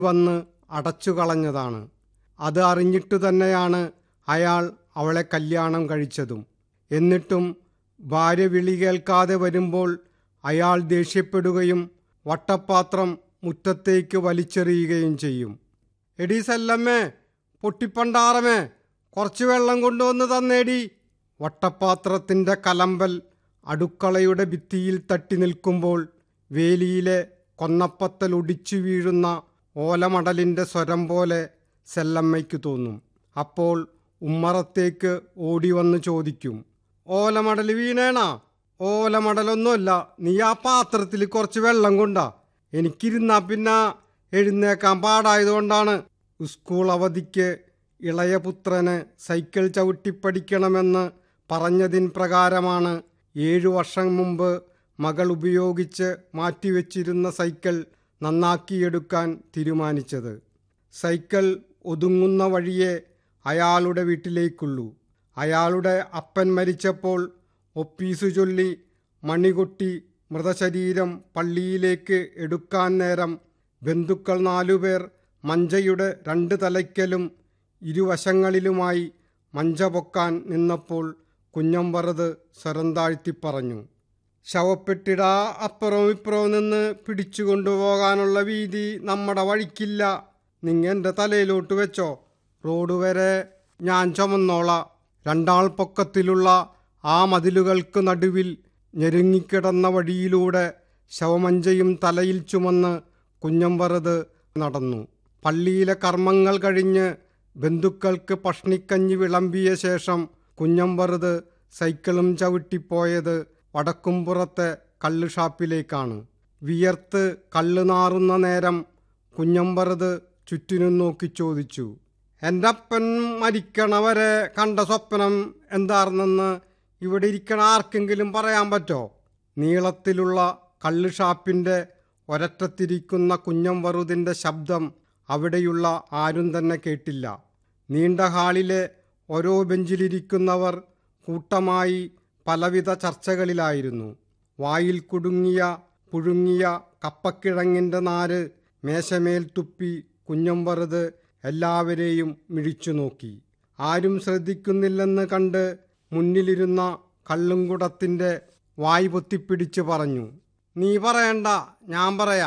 വന്ന് അടച്ചു കളഞ്ഞതാണ്. അത് അറിഞ്ഞിട്ടു തന്നെയാണ് അയാൾ അവളെ കല്യാണം കഴിച്ചതും. എന്നിട്ടും ഭാര്യ വിളി കേൾക്കാതെ വരുമ്പോൾ അയാൾ ദേഷ്യപ്പെടുകയും വട്ടപ്പാത്രം മുറ്റത്തേക്ക് വലിച്ചെറിയുകയും ചെയ്യും. എടീ സെല്ലമ്മേ, പൊട്ടിപ്പണ്ടാറമേ, കുറച്ച് വെള്ളം കൊണ്ടുവന്ന് തന്നേടി. വട്ടപ്പാത്രത്തിൻ്റെ കലമ്പൽ അടുക്കളയുടെ ഭിത്തിയിൽ തട്ടി നിൽക്കുമ്പോൾ വേലിയിലെ കൊന്നപ്പത്തൽ ഒടിച്ചു വീഴുന്ന ഓലമടലിൻ്റെ സ്വരം പോലെ സെല്ലമ്മയ്ക്ക് തോന്നും. അപ്പോൾ ഉമ്മറത്തേക്ക് ഓടി വന്ന് ചോദിക്കും, ഓലമടൽ വീണേണാ? ഓലമടലൊന്നുമല്ല, നീ ആ പാത്രത്തിൽ കുറച്ച് വെള്ളം കൊണ്ടാ. എനിക്കിരുന്നാ പിന്നെ എഴുന്നേക്കാൻ പാടായതുകൊണ്ടാണ്. സ്കൂൾ അവധിക്ക് ഇളയ പുത്രന് സൈക്കിൾ ചവിട്ടിപ്പടിക്കണമെന്ന് പറഞ്ഞതിൻ പ്രകാരമാണ് 7 വർഷം മുമ്പ് മകൾ ഉപയോഗിച്ച് മാറ്റിവെച്ചിരുന്ന സൈക്കിൾ നന്നാക്കിയെടുക്കാൻ തീരുമാനിച്ചത്. സൈക്കിൾ ഒതുങ്ങുന്ന വഴിയേ അയാളുടെ വീട്ടിലേക്കുള്ളൂ. അയാളുടെ അപ്പൻ മരിച്ചപ്പോൾ ഒപ്പീസു ചൊല്ലി മണികൊട്ടി മൃതശരീരം പള്ളിയിലേക്ക് എടുക്കാൻ നേരം ബന്ധുക്കൾ 4 പേർ മഞ്ചയുടെ 2 തലയ്ക്കലും ഇരുവശങ്ങളിലുമായി മഞ്ച പൊക്കാൻ നിന്നപ്പോൾ കുഞ്ഞമ്പറത് സ്വരം താഴ്ത്തി പറഞ്ഞു, ശവപ്പെട്ടിട അപ്പുറവും ഇപ്പുറവും നിന്ന് പിടിച്ചു കൊണ്ടുപോകാനുള്ള വീതി നമ്മുടെ വഴിക്കില്ല. നിങ്ങ എൻ്റെ തലയിലോട്ട് വെച്ചോ, റോഡ് വരെ ഞാൻ ചുമന്നോളാം. 2 ആൾ പൊക്കത്തിലുള്ള ആ മതിലുകൾക്ക് നടുവിൽ ഞെരുങ്ങിക്കിടന്ന വഴിയിലൂടെ ശവമഞ്ചയും തലയിൽ ചുമന്ന് കുഞ്ഞമ്പറത് നടന്നു. പള്ളിയിലെ കർമ്മങ്ങൾ കഴിഞ്ഞ് ബന്ധുക്കൾക്ക് പഷ്ണിക്കഞ്ഞി വിളമ്പിയ ശേഷം കുഞ്ഞമ്പറത് സൈക്കിളും ചവിട്ടിപ്പോയത് വടക്കുംപുറത്തെ കള്ള് ഷാപ്പിലേക്കാണ്. വിയർത്ത് കള്ള് നാറുന്ന നേരം കുഞ്ഞമ്പറത് ചുറ്റിനും നോക്കി ചോദിച്ചു, എൻ്റെ അപ്പൻ മരിക്കണവരെ കണ്ട സ്വപ്നം എന്താർന്നെന്ന് ഇവിടെ ഇരിക്കണ ആർക്കെങ്കിലും പറയാൻ പറ്റോ? നീളത്തിലുള്ള കള്ള് ഷാപ്പിൻ്റെ ഒരറ്റത്തിരിക്കുന്ന കുഞ്ഞമ്പറുതിൻ്റെ ശബ്ദം അവിടെയുള്ള ആരും തന്നെ കേട്ടില്ല. നീണ്ട ഹാളിലെ ഓരോ ബെഞ്ചിലിരിക്കുന്നവർ കൂട്ടമായി പലവിധ ചർച്ചകളിലായിരുന്നു. വായിൽ കുടുങ്ങിയ പുഴുങ്ങിയ കപ്പക്കിഴങ്ങിൻ്റെ നാര് മേശമേൽ തുപ്പി കുഞ്ഞമ്പറുത് എല്ലാവരെയും മിഴിച്ചു നോക്കി. ആരും ശ്രദ്ധിക്കുന്നില്ലെന്ന് കണ്ട് മുന്നിലിരുന്ന കള്ളുംകുടത്തിൻ്റെ വായ് പൊത്തിപ്പിടിച്ച് പറഞ്ഞു, നീ പറയണ്ട, ഞാൻ പറയാ.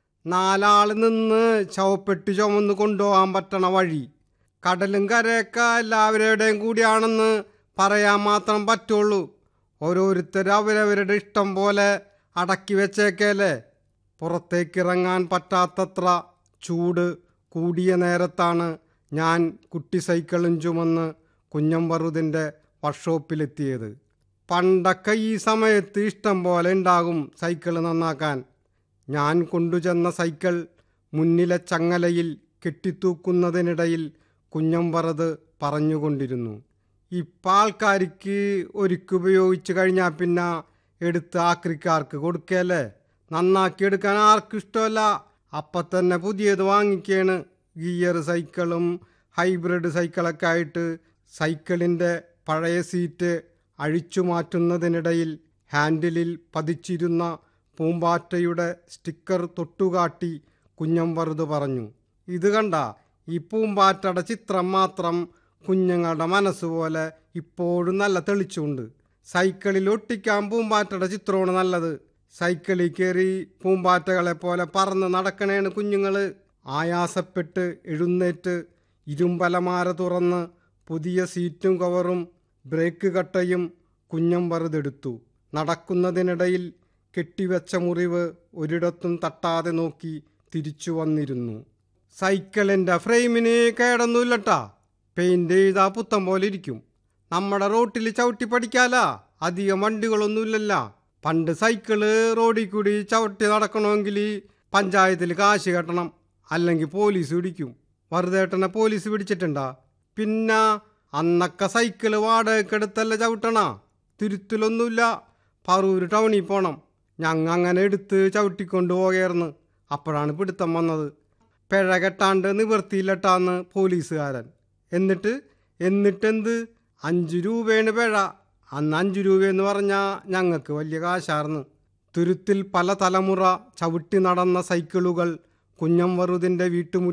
4 ആൾ നിന്ന് ശവപ്പെട്ടി ചുമന്ന് കൊണ്ടുപോകാൻ പറ്റണ വഴി കടലും കരയൊക്കെ എല്ലാവരുടെയും കൂടിയാണെന്ന് പറയാൻ മാത്രം പറ്റുള്ളൂ. ഓരോരുത്തർ അവരവരുടെ ഇഷ്ടം പോലെ അടക്കി വെച്ചേക്കല്ലേ. പുറത്തേക്കിറങ്ങാൻ പറ്റാത്തത്ര ചൂട് കൂടിയ നേരത്താണ് ഞാൻ കുട്ടി സൈക്കിളും ചുമന്ന് കുഞ്ഞമ്പറുതിൻ്റെ വർക്ക്ഷോപ്പിലെത്തിയത്. പണ്ടൊക്കെ ഈ സമയത്ത് ഇഷ്ടം പോലെ ഉണ്ടാകും സൈക്കിൾ നന്നാക്കാൻ. ഞാൻ കൊണ്ടുചെന്ന സൈക്കിൾ മുന്നിലെ ചങ്ങലയിൽ കെട്ടിത്തൂക്കുന്നതിനിടയിൽ കുഞ്ഞമ്പറത് പറഞ്ഞുകൊണ്ടിരുന്നു, ഇപ്പം ആൾക്കാർക്ക് ഒരുക്കുപയോഗിച്ച് കഴിഞ്ഞാൽ പിന്നെ എടുത്ത് ആക്രിക്കാർക്ക് കൊടുക്കല്ലേ. നന്നാക്കിയെടുക്കാൻ ആർക്കും ഇഷ്ടമല്ല. അപ്പം തന്നെ പുതിയത് വാങ്ങിക്കാണ്. ഗിയർ സൈക്കിളും ഹൈബ്രിഡ് സൈക്കിളൊക്കെ ആയിട്ട് സൈക്കിളിൻ്റെ പഴയ സീറ്റ് അഴിച്ചു മാറ്റുന്നതിനിടയിൽ ഹാൻഡിലിൽ പതിച്ചിരുന്ന പൂമ്പാറ്റയുടെ സ്റ്റിക്കർ തൊട്ടുകാട്ടി കുഞ്ഞമ്പറുത് പറഞ്ഞു, ഇത് കണ്ട, ഈ പൂമ്പാറ്റയുടെ ചിത്രം മാത്രം കുഞ്ഞുങ്ങളുടെ മനസ്സുപോലെ ഇപ്പോഴും നല്ല തെളിച്ചുണ്ട്. സൈക്കിളിൽ ഒട്ടിക്കാൻ പൂമ്പാറ്റയുടെ ചിത്രമാണ് നല്ലത്. സൈക്കിളിൽ കയറി പൂമ്പാറ്റകളെ പോലെ പറന്ന് നടക്കണേണ് കുഞ്ഞുങ്ങൾ. ആയാസപ്പെട്ട് എഴുന്നേറ്റ് ഇരുമ്പലമാര തുറന്ന് പുതിയ സീറ്റും കവറും ബ്രേക്ക് കട്ടയും കുഞ്ഞമ്പറുതെടുത്തു. നടക്കുന്നതിനിടയിൽ കെട്ടിവെച്ച മുറിവ് ഒരിടത്തും തട്ടാതെ നോക്കി തിരിച്ചു വന്നിരുന്നു. സൈക്കിളിൻ്റെ ഫ്രെയിമിന് കേടൊന്നുമില്ലട്ടാ, പെയിൻ്റ് ചെയ്താൽ പുത്തം പോലെ ഇരിക്കും. നമ്മുടെ റോട്ടിൽ ചവിട്ടി പഠിക്കാലാ, അധികം വണ്ടികളൊന്നുമില്ലല്ല. പണ്ട് സൈക്കിള് റോഡിൽ കൂടി ചവിട്ടി നടക്കണമെങ്കിൽ പഞ്ചായത്തിൽ കാശ് കെട്ടണം, അല്ലെങ്കിൽ പോലീസ് പിടിക്കും. വെറുതേട്ടനെ പോലീസ് പിടിച്ചിട്ടുണ്ടാ? പിന്നെ അന്നൊക്കെ സൈക്കിള് വാടകയ്ക്കെടുത്തല്ല ചവിട്ടണ. തിരുത്തലൊന്നുമില്ല, പറൂര് ടൗണിൽ പോകണം. ഞങ്ങൾ അങ്ങനെ എടുത്ത് ചവിട്ടിക്കൊണ്ട് പോകയായിരുന്നു. അപ്പോഴാണ് പിടുത്തം വന്നത്. പിഴ കെട്ടാണ്ട് നിവൃത്തിയില്ലട്ടാന്ന് പോലീസുകാരൻ. എന്നിട്ടെന്ത് 5 രൂപയാണ് പിഴ. അന്ന് 5 രൂപയെന്ന് പറഞ്ഞാൽ ഞങ്ങൾക്ക് വലിയ കാശാർന്ന്. തുരുത്തിൽ പല തലമുറ ചവിട്ടി നടന്ന സൈക്കിളുകൾ കുഞ്ഞംവറുതിൻ്റെ